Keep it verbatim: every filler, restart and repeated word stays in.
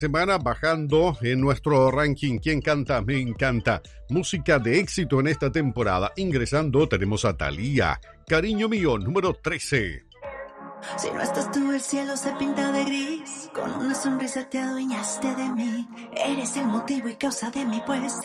Semana bajando en nuestro ranking ¿Quién canta? Me encanta. Música de éxito en esta temporada. Ingresando tenemos a Thalía. Cariño mío, número trece. Si no estás tú, el cielo se pinta de gris. Con una sonrisa te adueñaste de mí. Eres el motivo y causa de mi pues.